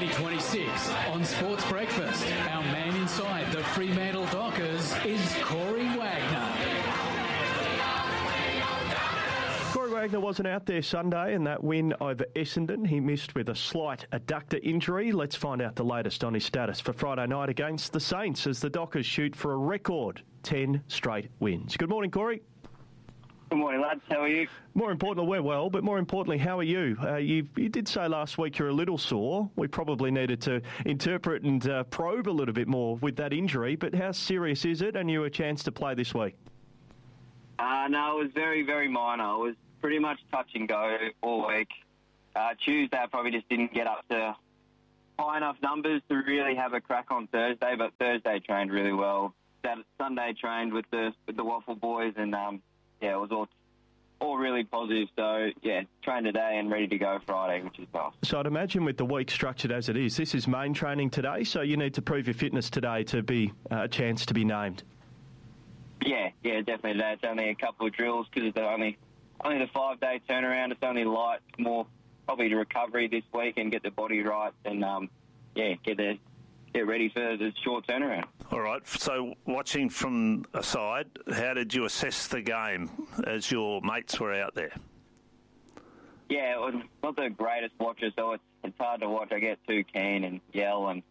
2026 on Sports Breakfast. Our man inside the Fremantle Dockers is Corey Wagner. Corey Wagner wasn't out there Sunday in that win over Essendon. He missed with a slight adductor injury. Let's find out the latest on his status for Friday night against the Saints as the Dockers shoot for a record 10 straight wins. Good morning, Corey. Good morning, lads. How are you? More importantly, we're well, but more importantly, how are you? You did say last week you're a little sore. We probably needed to interpret and probe a little bit more with that injury, but how serious is it and you a chance to play this week? No, it was very, very minor. It was pretty much touch and go all week. Tuesday, I probably just didn't get up to high enough numbers to really have a crack on Thursday, but Thursday trained really well. Sunday trained with the Waffle boys, and it was all really positive. So, trained today and ready to go Friday, which is nice. So I'd imagine with the week structured as it is, this is main training today, so you need to prove your fitness today to be a chance to be named. Yeah, definitely. It's only a couple of drills because it's only the 5-day turnaround. It's only light, more probably to recovery this week and get the body right and, get ready for the short turnaround. All right. So watching from aside, how did you assess the game as your mates were out there? Yeah, it was not the greatest watcher, so it's hard to watch. I get too keen and yell and,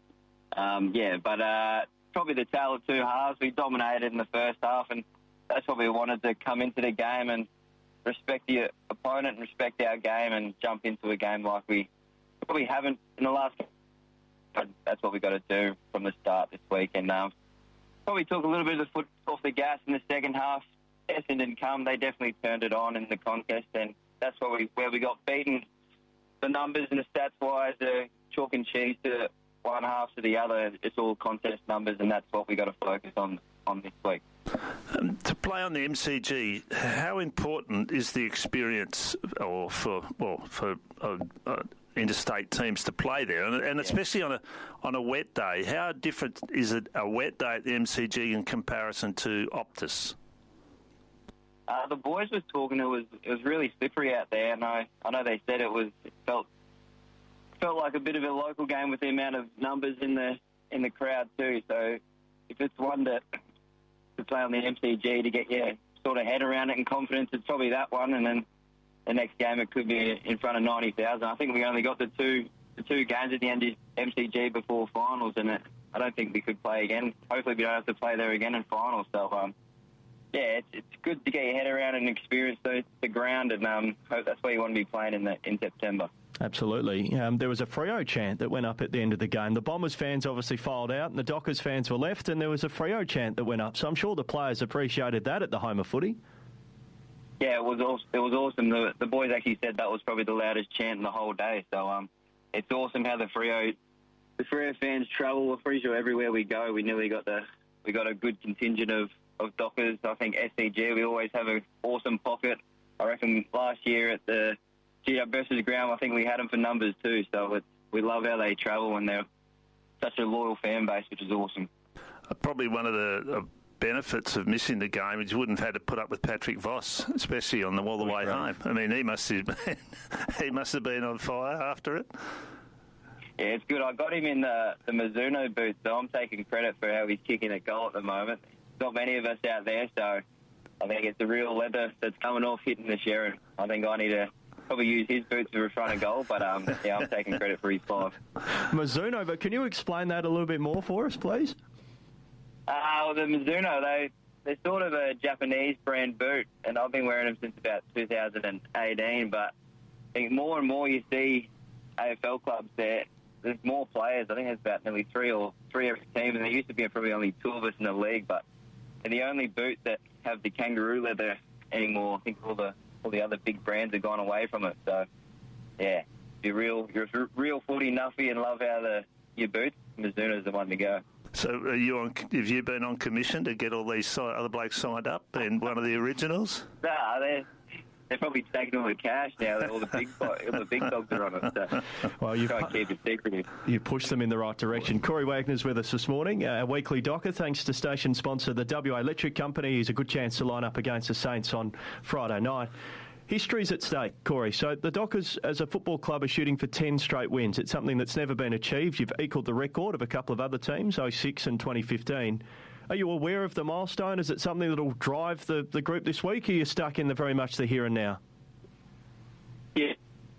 but probably the tale of two halves. We dominated in the first half and that's what we wanted, to come into the game and respect the opponent and respect our game and jump into a game like we probably haven't in the last game. That's what we got to do from the start this week. And probably took a little bit of the foot off the gas in the second half. Essendon didn't come. They definitely turned it on in the contest, and that's where we got beaten. The numbers and the stats-wise, chalk and cheese to one half to the other. It's all contest numbers, and that's what we got to focus on this week. To play on the MCG, how important is the experience, or for interstate teams to play there, and especially on a wet day? How different is it a wet day at the MCG in comparison to Optus? The boys were talking. It was really slippery out there, and I know they said it felt like a bit of a local game with the amount of numbers in the crowd too. So if it's one to play on the MCG to get your sort of head around it and confidence, it's probably that one, and then the next game it could be in front of 90,000. I think we only got the two games at the end of MCG before finals, and I don't think we could play again. Hopefully we don't have to play there again in finals. So, it's good to get your head around and experience the ground, and hope that's where you want to be playing in September. Absolutely. There was a Freo chant that went up at the end of the game. The Bombers fans obviously filed out and the Dockers fans were left, and there was a Freo chant that went up. So I'm sure the players appreciated that at the home of footy. Yeah, it was awesome. The boys actually said that was probably the loudest chant in the whole day. So it's awesome how the Freo fans travel. We're pretty sure everywhere we go, we got a good contingent of Dockers. I think SCG, we always have an awesome pocket. I reckon last year at the GW versus ground, I think we had them for numbers too. So we love how they travel, and they're such a loyal fan base, which is awesome. Probably one of the benefits of missing the game is you wouldn't have had to put up with Patrick Voss, especially on all the way home. I mean, he must have been on fire after it. Yeah, it's good. I got him in the Mizuno boots, so I'm taking credit for how he's kicking a goal at the moment. Not many of us out there, so I think it's the real leather that's coming off hitting the Sharon. I think I need to probably use his boots for a front of goal, but I'm taking credit for his 5. Mizuno, but can you explain that a little bit more for us, please? The Mizuno, they're sort of a Japanese brand boot, and I've been wearing them since about 2018, but I think more and more you see AFL clubs there. There's more players. I think there's about nearly three every team, and there used to be probably only 2 of us in the league, but they're the only boot that have the kangaroo leather anymore. I think all the other big brands have gone away from it. So, yeah, you're a real footy nuffy and love how your boots, Mizuno's the one to go. So have you been on commission to get all these other blokes signed up and one of the originals? Nah, they're probably taking all the cash now. All the big dogs are on it. So well, you try and keep it secretive. You push them in the right direction. Corey Wagner's with us this morning. A weekly Docker, thanks to station sponsor the WA Electric Company. He's a good chance to line up against the Saints on Friday night. History's at stake, Corey. So the Dockers, as a football club, are shooting for 10 straight wins. It's something that's never been achieved. You've equalled the record of a couple of other teams, 06 and 2015. Are you aware of the milestone? Is it something that will drive the group this week, or are you stuck in very much the here and now? Yeah.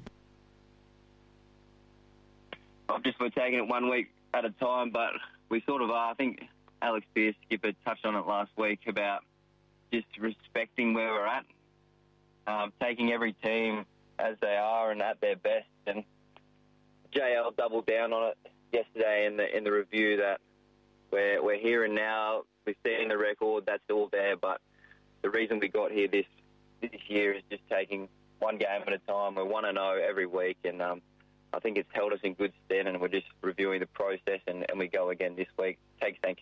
We're taking it 1 week at a time, but we sort of are. I think Alex Pearce, skipper, touched on it last week about just respecting where we're at, taking every team as they are and at their best. And JL doubled down on it yesterday in the review that we're here and now. We've seen the record, that's all there, but the reason we got here this year is just taking one game at a time. We're 1-0 every week, and I think it's held us in good stead, and we're just reviewing the process, and we go again this week. Thank